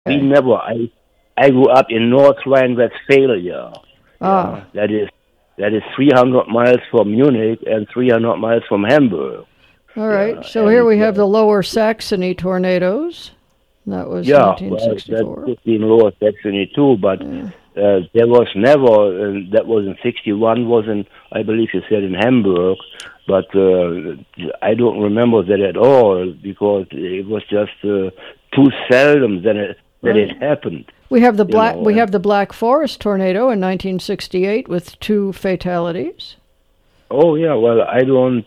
We Okay. never. I grew up in North Rhine-Westphalia. Ah, Yeah, that is 300 miles from Munich and 300 miles from Hamburg. all right. Yeah, So here and we have the Lower Saxony tornadoes. That was yeah, well, that 1964. could be in Lower Saxony too, but Yeah. there was never. That was in '61. Was in, I believe you said, in Hamburg, but I don't remember that at all because it was just too seldom that it Right. happened. We have the You black know, we and have the Black Forest tornado in 1968 with 2 fatalities. oh yeah, well, I don't.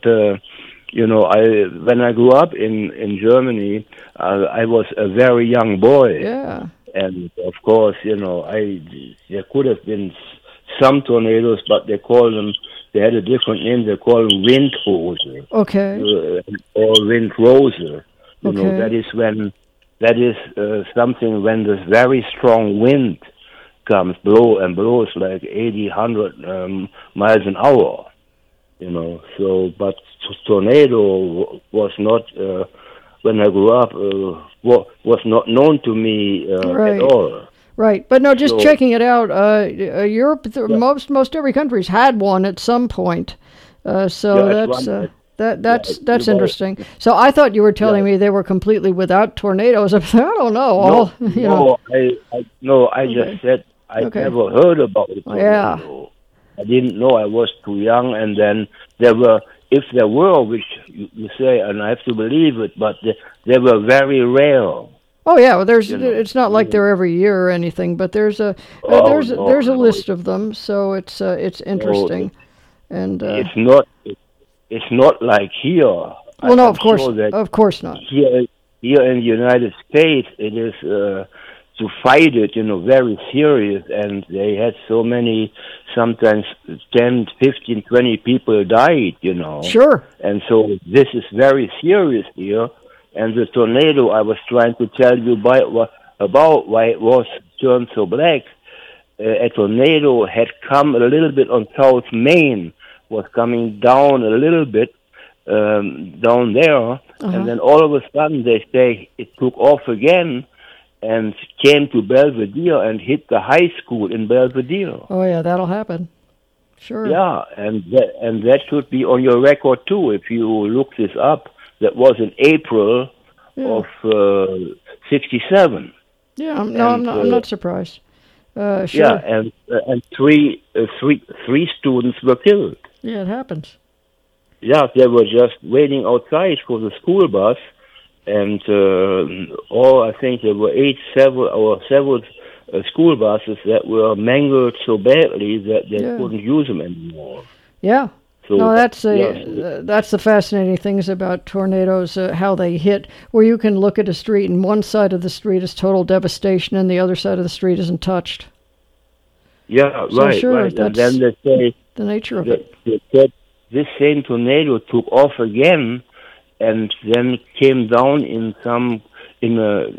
I when I grew up in Germany, I was a very young boy, Yeah. and of course, there could have been some tornadoes, but they call them. They had a different name. They call them Windhose Okay. or Windrose. That Okay. is when that is something when this very strong wind comes, blows like 80, 100 miles an hour. But tornado was not when I grew up was not known to me at Right. all. Right. But no, just So checking it out. Europe, yeah, most every country's had one at some point. So yeah, it's that's one. that's You're right. interesting. So I thought you were Yeah. telling me they were completely without tornadoes. I don't know. No, All no, I just Okay. said I Okay. never heard about a Oh, yeah. tornado. I didn't know. I was too young, and then there were, if there were, which you say, and I have to believe it, but they were very rare. Oh yeah. Well, there's. You know. It's not like they're every year or anything, but there's a Oh no, there's a no, list of them. So it's no, interesting. And it's not. It's not like here. well, no, I'm sure that of course not. here in the United States, it is to fight it, very serious, and they had so many, sometimes 10, 15, 20 people died. Sure. And so this is very serious here. And the tornado I was trying to tell you about why it was turned so black, a tornado had come a little bit on South Main, was coming down a little bit down there, and then all of a sudden they say it took off again and came to Belvedere and hit the high school in Belvedere. Oh yeah, that'll happen. Sure. Yeah, and that should be on your record too. If you look this up, that was in April Yeah. of '67. Yeah. And I'm not surprised. yeah, Sure. and three students were killed. Yeah, it happens. Yeah, they were just waiting outside for the school bus, and I think there were several school buses that were mangled so badly that they Yeah. couldn't use them anymore. Yeah. So No, yeah, that's the fascinating things about tornadoes, how they hit, where you can look at a street and one side of the street is total devastation and the other side of the street isn't touched. yeah, So right, sure, right. And that's then they say the nature of it. that this same tornado took off again, and then came down in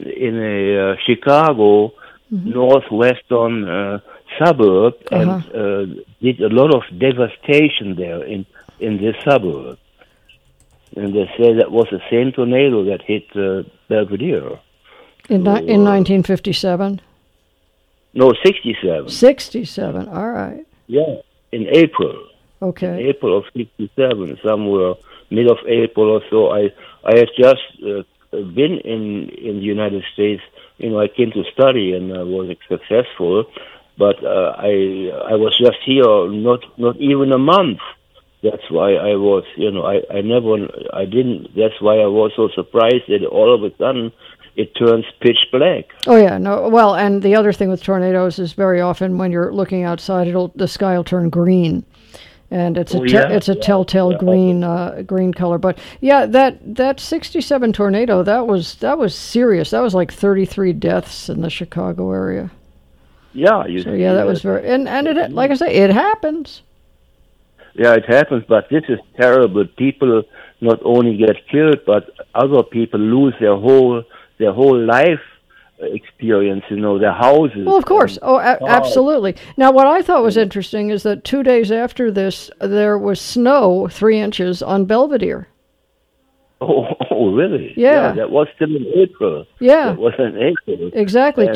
a Chicago northwestern suburb, and did a lot of devastation there in this suburb. And they say that was the same tornado that hit Belvedere. In 1957? No, 67. 67. All right. Yeah, in April. Okay. April of '67, somewhere mid of April or so. I had just been in the United States. I came to study and I was successful, but I was just here not even a month. That's why I was, I didn't. That's why I was so surprised that all of a sudden it turns pitch black. Oh yeah, no. Well, and the other thing with tornadoes is very often when you're looking outside, the sky will turn green, and it's a telltale green color. But yeah, that '67 tornado that was serious. That was like 33 deaths in the Chicago area. Yeah, that was very and it, like I say, it happens. Yeah, it happens, but this is terrible. People not only get killed, but other people lose their whole life experience, their houses. Well, of course. Absolutely. Now, what I thought was interesting is that 2 days after this, there was snow 3 inches on Belvedere. Oh, really? Yeah. That was still in April. Yeah. It was in April. Exactly.